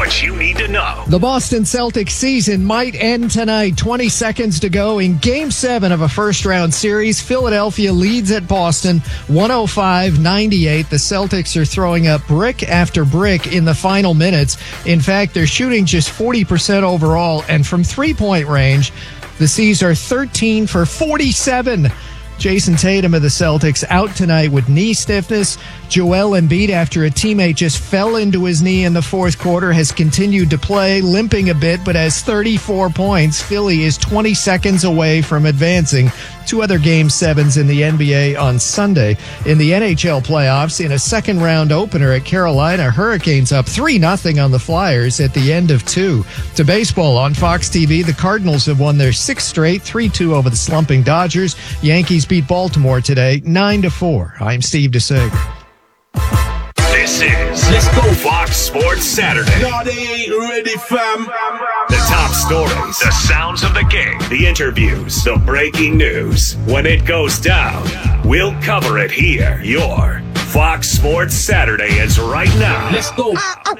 what you need to know. The Boston Celtics season might end tonight. 20 seconds to go in Game 7 of a first-round series. Philadelphia leads at Boston 105-98. The Celtics are throwing up brick after brick in the final minutes. In fact, they're shooting just 40% overall, and from three-point range, the C's are 13 for 47. Jason Tatum of the Celtics out tonight with knee stiffness. Joel Embiid, after a teammate just fell into his knee in the fourth quarter, has continued to play, limping a bit, but has 34 points. Philly is 20 seconds away from advancing. Two other Game 7s in the NBA on Sunday. In the NHL playoffs, in a second-round opener at Carolina, Hurricanes up 3-0 on the Flyers at the end of 2. To baseball on Fox TV, the Cardinals have won their 6th straight, 3-2 over the slumping Dodgers. Yankees beat Baltimore today, 9-4. I'm Steve DeSager. This is Let's Go Fox Sports Saturday. No, they ain't ready, fam. The top stories, the sounds of the game, the interviews, the breaking news. When it goes down, we'll cover it here. Your Fox Sports Saturday is right now. Let's go.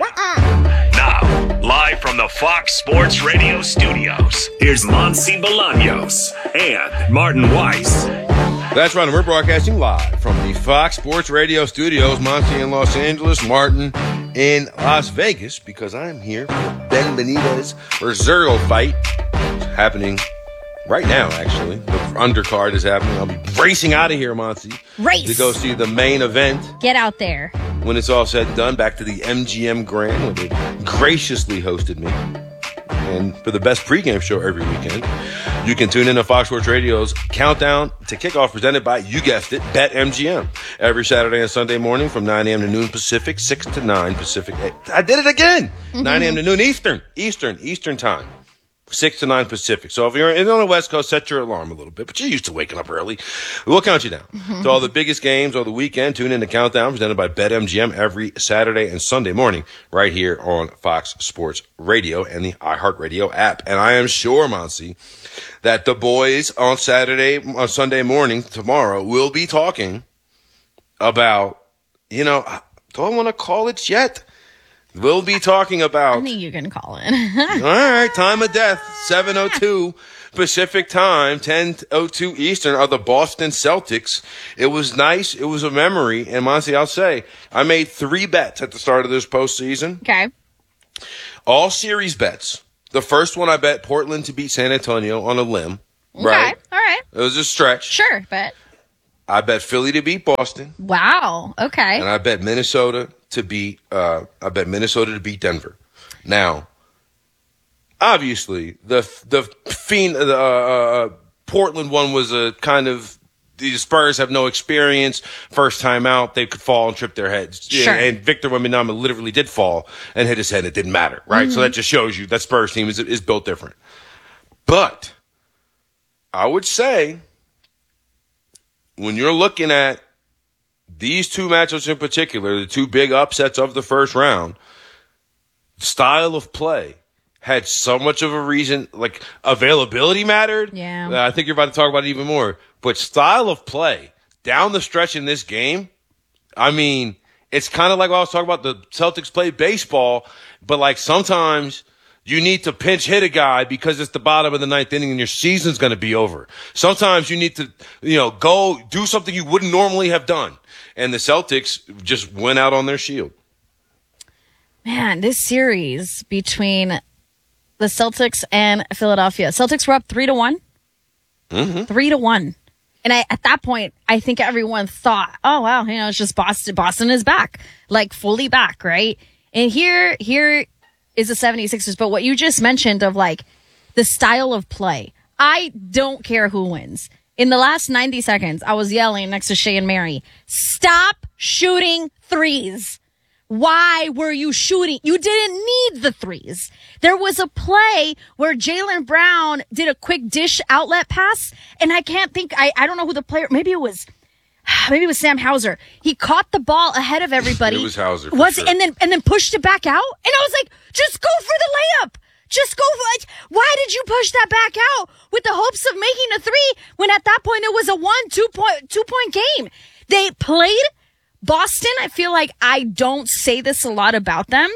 Now, live from the Fox Sports Radio studios, here's Monsi Bolaños and Martin Weiss. That's right, and we're broadcasting live from the Fox Sports Radio studios. Monty in Los Angeles, Martin in Las Vegas, because I'm here for Ben Benitez Brazil fight. It's happening right now, actually. The undercard is happening. I'll be racing out of here, Monty. Race! To go see the main event. Get out there. When it's all said and done, back to the MGM Grand, where they graciously hosted me. And for the best pregame show every weekend, you can tune in to Fox Sports Radio's Countdown to Kickoff, presented by, you guessed it, BetMGM. Every Saturday and Sunday morning from 9 a.m. to noon Pacific, 6 to 9 Pacific. I did it again! 9 a.m. to noon Eastern time. 6 to 9 Pacific. So if you're on the West Coast, set your alarm a little bit, but you're used to waking up early. We'll count you down. So all the biggest games of the weekend, tune in to Countdown, presented by BetMGM every Saturday and Sunday morning, right here on Fox Sports Radio and the iHeartRadio app. And I am sure, Monsi, that the boys on Sunday morning, tomorrow, will be talking about, don't want to call it yet. We'll be talking about... I think you can call it. All right, time of death, 7:02 Pacific time, 10:02 Eastern, are the Boston Celtics. It was nice. It was a memory. And, Monty, I'll say, I made 3 bets at the start of this postseason. Okay. All series bets. The first one, I bet Portland to beat San Antonio on a limb. Okay. Right? All right. It was a stretch. Sure, but... I bet Philly to beat Boston. Wow. Okay. And I bet Minnesota to beat Denver. Now, obviously, the Portland one was a kind of, the Spurs have no experience, first time out, they could fall and trip their heads. Sure. And Victor Wembanyama literally did fall and hit his head. It didn't matter, right? So that just shows you that Spurs team is built different. But I would say, when you're looking at these two matchups in particular, the two big upsets of the first round, style of play had so much of a reason, like availability mattered. Yeah. I think you're about to talk about it even more. But style of play down the stretch in this game, I mean, it's kind of like what I was talking about, the Celtics play baseball, but like sometimes you need to pinch hit a guy because it's the bottom of the 9th inning and your season's going to be over. Sometimes you need to, go do something you wouldn't normally have done. And the Celtics just went out on their shield. Man, this series between the Celtics and Philadelphia. Celtics were up 3-1. 3-1. And at that point, I think everyone thought, oh, wow, it's just Boston. Boston is back, like fully back, right? And here is the 76ers. But what you just mentioned of like the style of play, I don't care who wins. In the last 90 seconds, I was yelling next to Shay and Mary, stop shooting threes. Why were you shooting? You didn't need the threes. There was a play where Jaylen Brown did a quick dish outlet pass, and I can't think, I don't know who the player, maybe it was Sam Hauser. He caught the ball ahead of everybody. It was Hauser. Sure. And then pushed it back out. And I was like, just go for the layup. Just go for it. Why did you push that back out with the hopes of making a 3 when at that point it was a 2-point game? They played Boston. I feel like I don't say this a lot about them,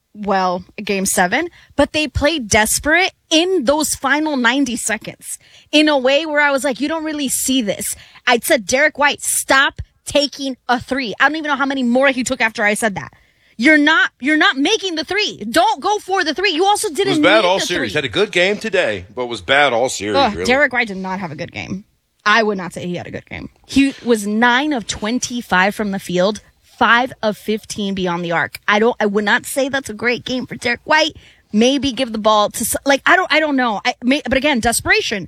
game 7, but they played desperate in those final 90 seconds in a way where I was like, you don't really see this. I said, Derek White, stop taking a 3. I don't even know how many more he took after I said that. You're not making the 3. Don't go for the 3. You also didn't It was bad need all the series. 3. Had a good game today, but was bad all series, really. Derek White did not have a good game. I would not say he had a good game. He was 9 of 25 from the field, 5 of 15 beyond the arc. I would not say that's a great game for Derek White. Maybe give the ball to, I don't know. But again, desperation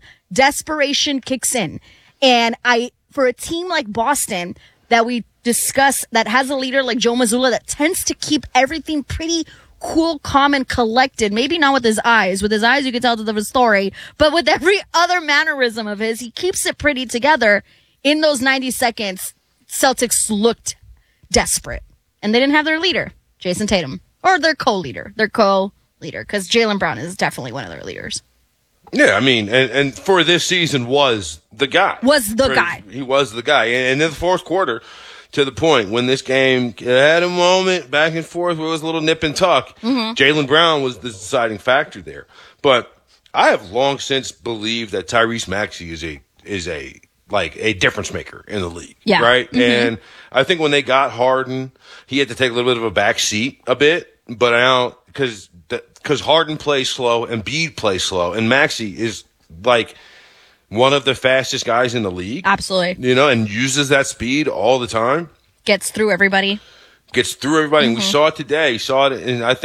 kicks in. And for a team like Boston that we discuss, that has a leader like Joe Mazzulla that tends to keep everything pretty cool, calm, and collected. Maybe not with his eyes. With his eyes, you can tell the story. But with every other mannerism of his, he keeps it pretty together. In those 90 seconds, Celtics looked desperate. And they didn't have their leader, Jason Tatum. Or their co-leader. Because Jaylen Brown is definitely one of their leaders. Yeah, I mean, and for this season was the guy. He was the guy. And in the fourth quarter, to the point when this game had a moment back and forth where it was a little nip and tuck, Jaylen Brown was the deciding factor there. But I have long since believed that Tyrese Maxey is a difference maker in the league. Yeah. Right? Mm-hmm. And I think when they got Harden, he had to take a little bit of a back seat a bit, but now because Harden plays slow and Embiid plays slow, and Maxey is like one of the fastest guys in the league. Absolutely. And uses that speed all the time. Gets through everybody. And we saw it today. And I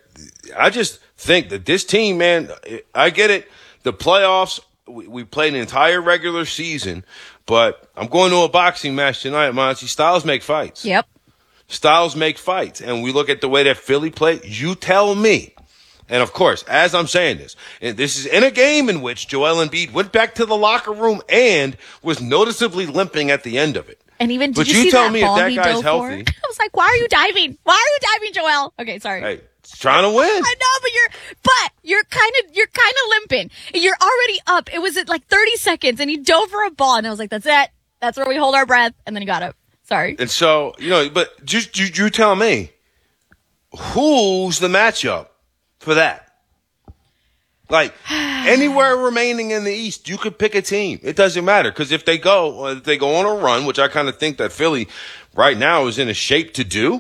just think that this team, man, I get it. The playoffs, we played an entire regular season, but I'm going to a boxing match tonight, Monty. Styles make fights. Yep. Styles make fights. And we look at the way that Philly played. You tell me. And of course, as I'm saying this, and this is in a game in which Joel Embiid went back to the locker room and was noticeably limping at the end of it. And even, but did you see tell that me ball if that he guy's dove healthy. for? I was like, why are you diving? Why are you diving, Joel? Okay, sorry. Hey, it's trying to win. I know, but you're kind of limping. You're already up. It was at like 30 seconds, and he dove for a ball, and I was like, that's it. That's where we hold our breath, and then he got up. Sorry. And so, but just you tell me, who's the matchup for that? Like, anywhere remaining in the East, you could pick a team. It doesn't matter, because if they go on a run, which I kind of think that Philly right now is in a shape to do.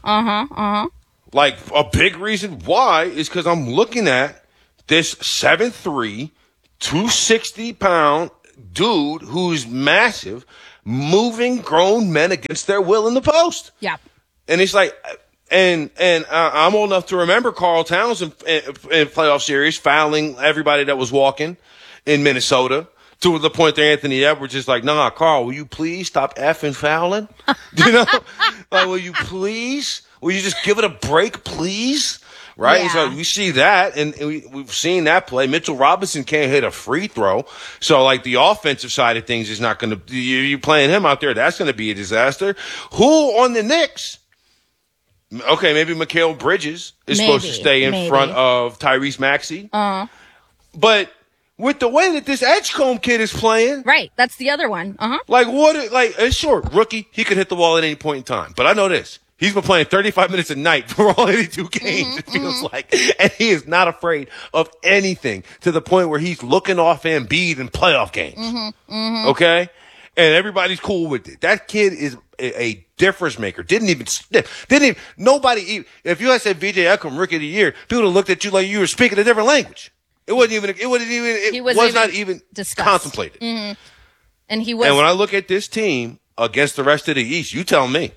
Like, a big reason why is because I'm looking at this 7'3", 260-pound dude who's massive, moving grown men against their will in the post. Yeah. And it's like, and I'm old enough to remember Karl Towns in playoff series fouling everybody that was walking in Minnesota, to the point that Anthony Edwards is like, nah, Karl, will you please stop effing fouling? Like, will you please? Will you just give it a break, please? Right? Yeah. So we see that, and we've seen that play. Mitchell Robinson can't hit a free throw. So, like, the offensive side of things is not going to – you playing him out there, that's going to be a disaster. Who on the Knicks? Okay, maybe Mikal Bridges is supposed to stay in front of Tyrese Maxey. But with the way that this Edgecombe kid is playing. Right, that's the other one. Like, sure, rookie, he could hit the wall at any point in time. But I know this. He's been playing 35 minutes a night for all 82 games, it feels like. And he is not afraid of anything, to the point where he's looking off Embiid in playoff games. Okay? And everybody's cool with it. That kid is a difference maker. Nobody, if you had said VJ Edgecombe Rookie of the Year, people would have looked at you like you were speaking a different language. It was not even discussed. Contemplated. And And when I look at this team against the rest of the East, you tell me.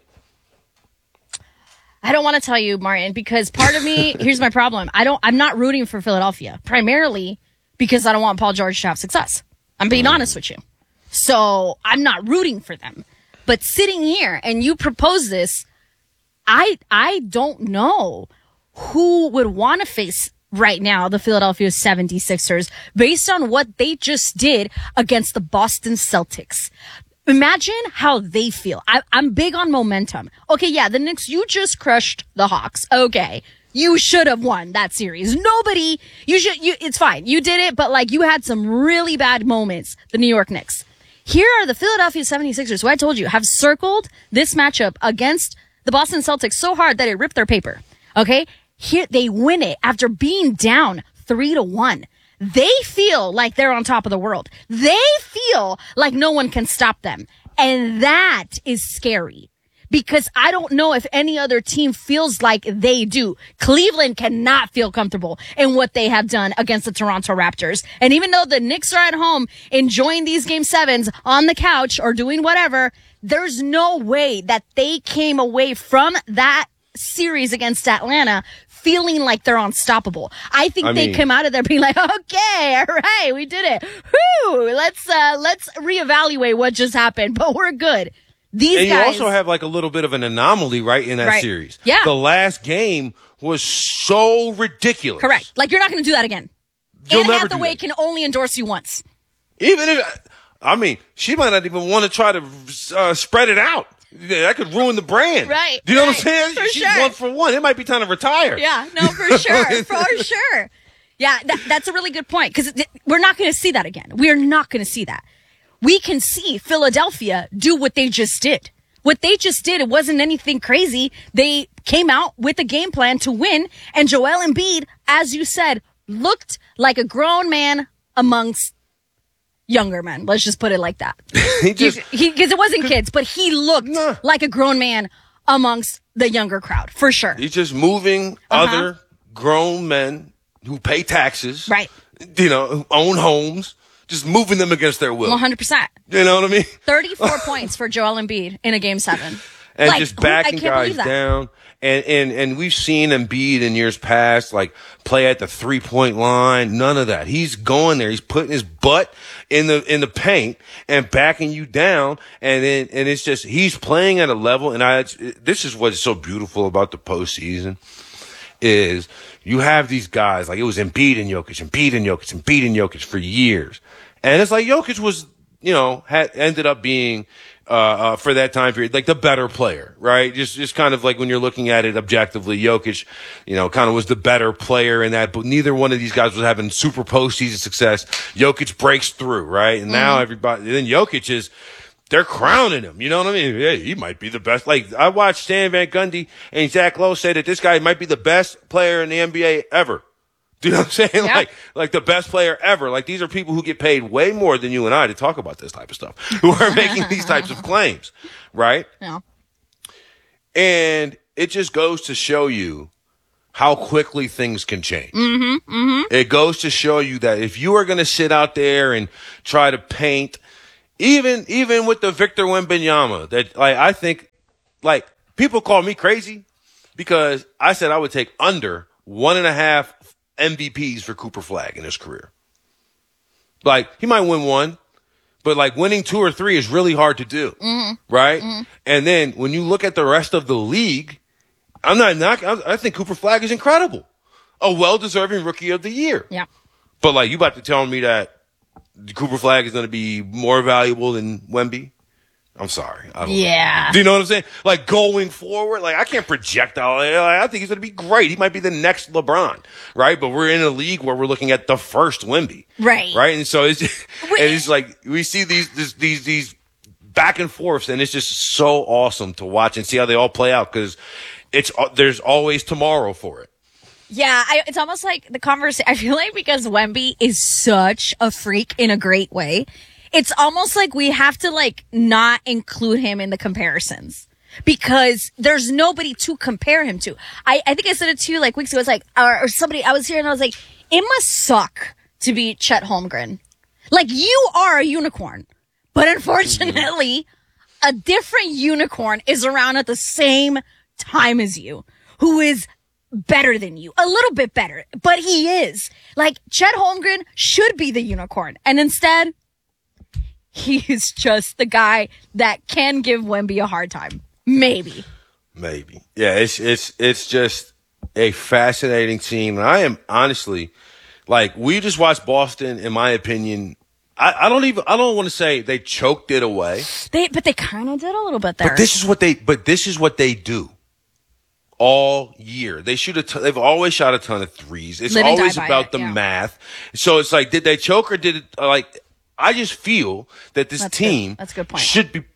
I don't want to tell you, Martin, because part of me, here's my problem. I'm not rooting for Philadelphia, primarily because I don't want Paul George to have success. I'm being honest with you. So I'm not rooting for them. But sitting here and you propose this, I don't know who would want to face right now the Philadelphia 76ers based on what they just did against the Boston Celtics. Imagine how they feel. I'm big on momentum. Okay, yeah, the Knicks, you just crushed the Hawks. Okay. You should have won that series. It's fine. You did it, but like you had some really bad moments, the New York Knicks. Here are the Philadelphia 76ers, who I told you have circled this matchup against the Boston Celtics so hard that it ripped their paper. Okay? here they win it after being down 3-1. They feel like they're on top of the world. They feel like no one can stop them. And that is scary because I don't know if any other team feels like they do. Cleveland cannot feel comfortable in what they have done against the Toronto Raptors. And even though the Knicks are at home enjoying these game sevens on the couch or doing whatever, there's no way that they came away from that series against Atlanta feeling like they're unstoppable. I think they come out of there being like, okay, all right, we did it. Whew, let's reevaluate what just happened, but we're good. These guys. You also have like a little bit of an anomaly, right, in that series. Yeah. The last game was so ridiculous. Correct. Like, you're not going to do that again. You'll Anne never Hathaway can only endorse you once. Even if, she might not even want to try to spread it out. That could ruin the brand. Right. Do you know what I'm saying? For She's sure. 1 for 1. It might be time to retire. Yeah, no, for sure. For sure. Yeah, that's a really good point because we're not going to see that again. We are not going to see that. We can see Philadelphia do what they just did. What they just did, it wasn't anything crazy. They came out with a game plan to win, and Joel Embiid, as you said, looked like a grown man amongst younger men. Let's just put it like that. Because it wasn't kids, but he looked like a grown man amongst the younger crowd, for sure. He's just moving other grown men who pay taxes, right? Who own homes, just moving them against their will. 100%. You know what I mean? 34 points for Joel Embiid in a game 7. And just backing guys down. And we've seen Embiid in years past, like, play at the 3-point line. None of that. He's going there. He's putting his butt in the paint and backing you down. And it's just, he's playing at a level. And this is what's so beautiful about the postseason is you have these guys, like it was Embiid and Jokic for years. And it's like Jokic was, ended up being, for that time period, like the better player, right? Just kind of like when you're looking at it objectively, Jokic, kind of was the better player in that, but neither one of these guys was having super postseason success. Jokic breaks through, right? And now then Jokic they're crowning him. You know what I mean? Yeah, he might be the best. Like, I watched Stan Van Gundy and Zach Lowe say that this guy might be the best player in the NBA ever. Do you know what I'm saying? Yeah. Like the best player ever. Like, these are people who get paid way more than you and I to talk about this type of stuff, who are making these types of claims, right? Yeah. And it just goes to show you how quickly things can change. It goes to show you that if you are going to sit out there and try to paint, even with the Victor Wembanyama, that, like, I think, like, people call me crazy because I said I would take under 1.5 MVPs for Cooper Flagg in his career. Like, he might win one, but like winning 2 or 3 is really hard to do, right? And then when you look at the rest of the league, I think Cooper Flagg is incredible, a well-deserving Rookie of the Year. Yeah. But like, you about to tell me that Cooper Flagg is going to be more valuable than Wemby? I'm sorry. I don't know. Do you know what I'm saying? Like, going forward, like, I can't project out. I think he's going to be great. He might be the next LeBron, right? But we're in a league where we're looking at the first Wemby. Right. And so it's like, we see these back and forths, and it's just so awesome to watch and see how they all play out because there's always tomorrow for it. Yeah, it's almost like the conversation. I feel like because Wemby is such a freak in a great way, it's almost like we have to like not include him in the comparisons because there's nobody to compare him to. I think I said it to you like weeks ago. It's like, or somebody, I was here and I was like, it must suck to be Chet Holmgren. Like, you are a unicorn, but unfortunately, a different unicorn is around at the same time as you, who is better than you, a little bit better, but he is. Like, Chet Holmgren should be the unicorn, and instead, he is just the guy that can give Wemby a hard time. Maybe. Yeah, it's just a fascinating team. And I am honestly, like, we just watched Boston, in my opinion. I don't want to say they choked it away. But they kind of did a little bit there. But this is what they do all year. They've always shot a ton of threes. It's always about the math. So it's like, did they choke or did it, like, I just feel that this team That's a good point.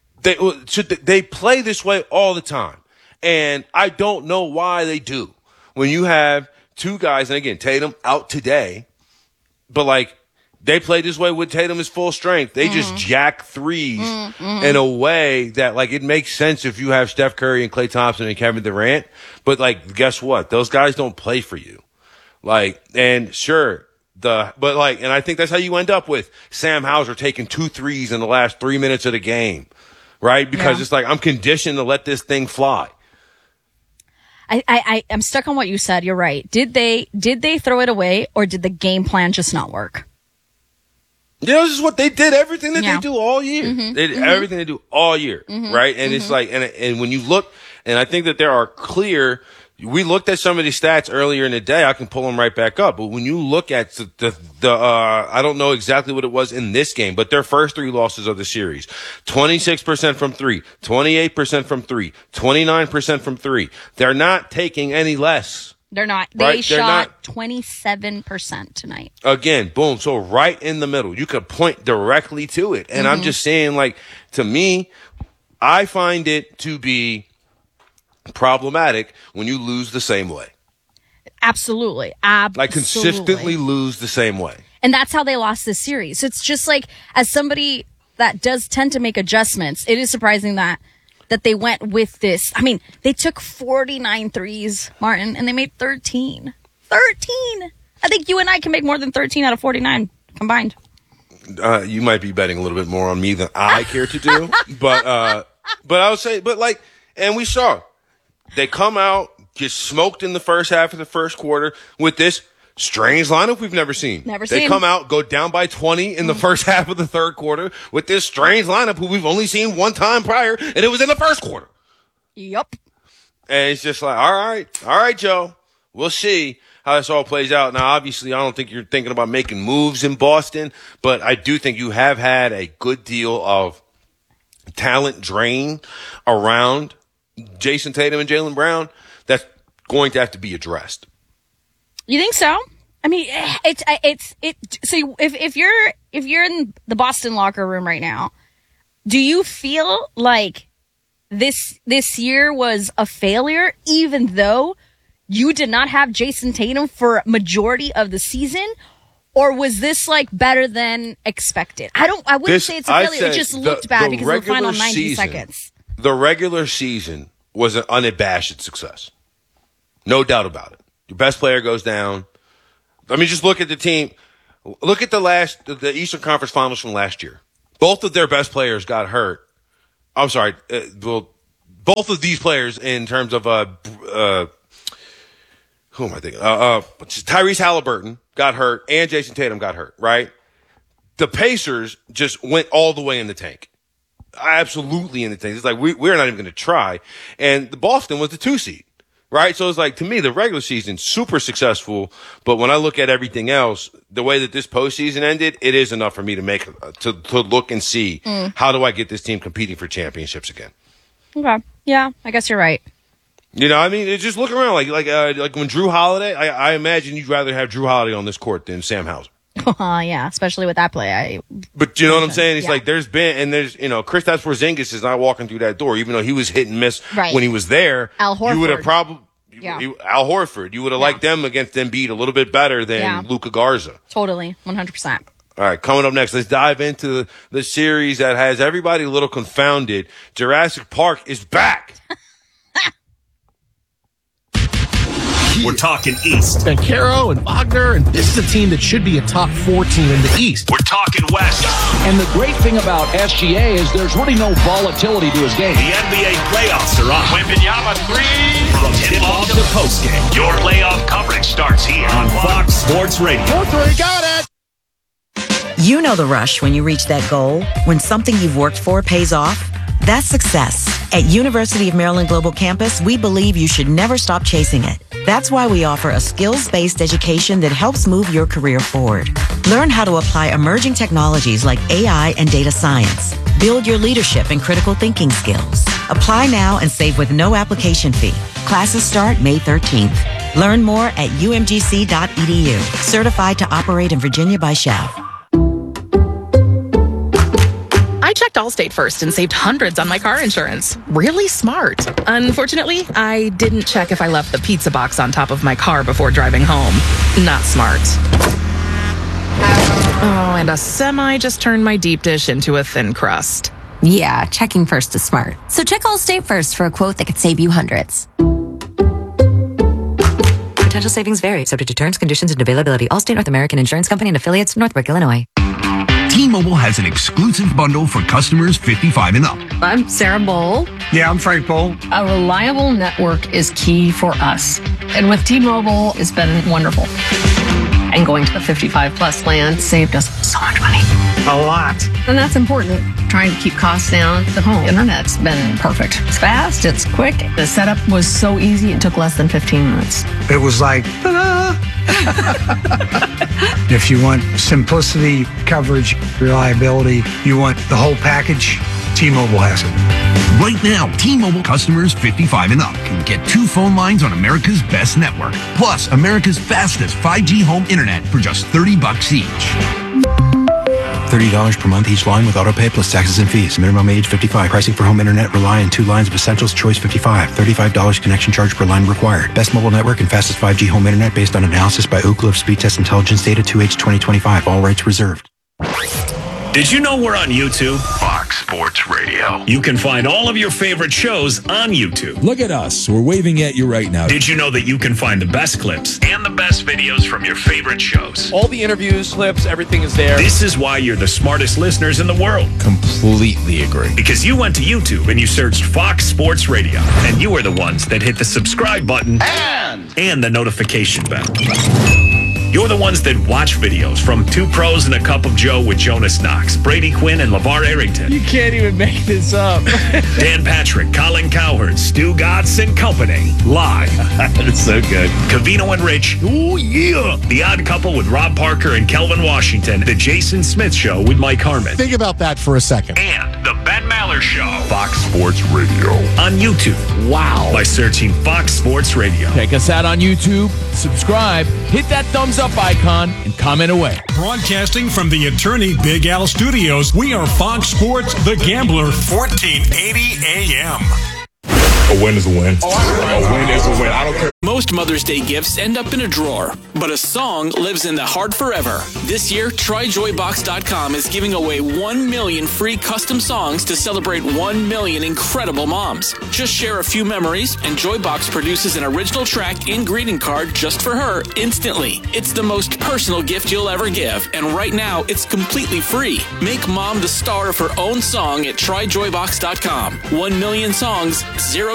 They play this way all the time. And I don't know why they do. when you have two guys, and again, Tatum out today, but like they play this way with Tatum is full strength. They just jack threes in a way that like it makes sense if you have Steph Curry and Klay Thompson and Kevin Durant. But like, guess what? Those guys don't play for you. Like, and sure, and I think that's how you end up with Sam Hauser taking 2 threes in the last 3 minutes of the game, right? Because it's like, I'm conditioned to let this thing fly. I'm stuck on what you said. You're right. Did they throw it away, or did the game plan just not work? Yeah, this is what they did. Everything that they do all year. They did everything they do all year, right? And it's like, and when you look, and I think that there are clear. We looked at some of these stats earlier in the day. I can pull them right back up. But when you look at the I don't know exactly what it was in this game, but their first 3 losses of the series, 26% from 3, 28% from 3, 29% from 3. They're not taking any less. They're not. Right? They shot 27% tonight. Again, boom. So right in the middle, you could point directly to it. And I'm just saying, like, to me, I find it to be problematic when you lose the same way. Absolutely. Like consistently lose the same way. And that's how they lost this series. It's just like, as somebody that does tend to make adjustments, it is surprising that they went with this. I mean, they took 49 threes, Martin, and they made 13. 13! I think you and I can make more than 13 out of 49 combined. You might be betting a little bit more on me than I care to do. But I would say, and we saw, they come out, get smoked in the first half of the first quarter with this strange lineup we've never seen. They come out, go down by 20 in the first half of the third quarter with this strange lineup who we've only seen one time prior, and it was in the first quarter. Yep. And it's just like, all right, Joe. We'll see how this all plays out. Now, obviously, I don't think you're thinking about making moves in Boston, but I do think you have had a good deal of talent drain around Jason Tatum and Jaylen Brown that's going to have to be addressed. You think so? I mean, so if you're in the Boston locker room right now, do you feel like this year was a failure, even though you did not have Jason Tatum for majority of the season? Or was this like better than expected? I wouldn't say it's a failure. It just looked bad because of the final 90 seconds. The regular season was an unabashed success. No doubt about it. Your best player goes down. I mean, just look at the team. Look at the Eastern Conference Finals from last year. Both of their best players got hurt. I'm sorry. Both of these players in terms of, who am I thinking? Tyrese Halliburton got hurt and Jason Tatum got hurt, right? The Pacers just went all the way in the tank. Absolutely in the tank. It's like, we're not even going to try. And the Boston was the 2 seed. Right? So it's like, to me, the regular season, super successful. But when I look at everything else, the way that this postseason ended, it is enough for me to to look and see how do I get this team competing for championships again. Okay. Yeah, I guess you're right. You know, I mean, just look around. Like when Drew Holiday, I imagine you'd rather have Drew Holiday on this court than Sam Hauser. Yeah, especially with that play. But you know what I'm saying? It's like Kristaps Porzingis is not walking through that door, even though he was hit and miss when he was there. Al Horford. You would have Al Horford. You would have liked them against Embiid a little bit better than Luka Garza. Totally, 100%. All right, coming up next, let's dive into the series that has everybody a little confounded. Jurassic Park is back. We're talking East. Caro and Wagner, and this is a team that should be a top 4 team in the East. We're talking West. And the great thing about SGA is there's really no volatility to his game. The NBA playoffs are on. Wembanyama 3. From tip-off to postgame, your playoff coverage starts here on Fox Sports Radio. 4-3, got it! You know the rush when you reach that goal, when something you've worked for pays off. That's success. At University of Maryland Global Campus, we believe you should never stop chasing it. That's why we offer a skills-based education that helps move your career forward. Learn how to apply emerging technologies like AI and data science. Build your leadership and critical thinking skills. Apply now and save with no application fee. Classes start May 13th. Learn more at umgc.edu. Certified to operate in Virginia by Chev. I checked Allstate first and saved hundreds on my car insurance. Really smart. Unfortunately, I didn't check if I left the pizza box on top of my car before driving home. Not smart. Oh, and a semi just turned my deep dish into a thin crust. Yeah, checking first is smart. So check Allstate first for a quote that could save you hundreds. Potential savings vary, subject to terms, conditions, and availability. Allstate North American Insurance Company and affiliates, Northbrook, Illinois. T-Mobile has an exclusive bundle for customers 55 and up. I'm Sarah Bowl. Yeah, I'm Frank Bowl. A reliable network is key for us. And with T-Mobile, it's been wonderful. And going to the 55 plus plan saved us so much money. A lot. And that's important. Trying to keep costs down. The home internet's been perfect. It's fast, it's quick. The setup was so easy, it took less than 15 minutes. It was like, ta-da! If you want simplicity, coverage, reliability, you want the whole package, T-Mobile has it. Right now, T-Mobile customers 55 and up can get 2 phone lines on America's best network, plus America's fastest 5G home internet for just $30 each. $30 per month each line with autopay plus taxes and fees. Minimum age 55. Pricing for home internet rely on 2 lines of Essentials Choice 55. $35 connection charge per line required. Best mobile network and fastest 5G home internet based on analysis by Ookla of Speed Test Intelligence Data 2H 2025. All rights reserved. Did you know we're on YouTube? Fox Sports Radio. You can find all of your favorite shows on YouTube. Look at us. We're waving at you right now. Did you know that you can find the best clips and the best videos from your favorite shows? All the interviews, clips, everything is there. This is why you're the smartest listeners in the world. Completely agree. Because you went to YouTube and you searched Fox Sports Radio, and you are the ones that hit the subscribe button and the notification bell. You're the ones that watch videos from Two Pros and a Cup of Joe with Jonas Knox, Brady Quinn, and LeVar Arrington. You can't even make this up. Dan Patrick, Colin Cowherd, Stu Gatz and Company. Live. That's so good. Covino and Rich. Oh, yeah. The Odd Couple with Rob Parker and Kelvin Washington. The Jason Smith Show with Mike Harmon. Think about that for a second. And The Ben Maller Show. Fox Sports Radio. On YouTube. Wow. By searching Fox Sports Radio. Check us out on YouTube, subscribe, hit that thumbs up icon, and comment away. Broadcasting from the Attorney Big Al Studios, we are Fox Sports The Gambler, 1480 AM. A win is a win. A win is a win. I don't care. Most Mother's Day gifts end up in a drawer, but a song lives in the heart forever. This year, TryJoyBox.com is giving away 1 million free custom songs to celebrate 1 million incredible moms. Just share a few memories, and Joybox produces an original track and greeting card just for her instantly. It's the most personal gift you'll ever give, and right now, it's completely free. Make mom the star of her own song at TryJoyBox.com. 1 million songs, 0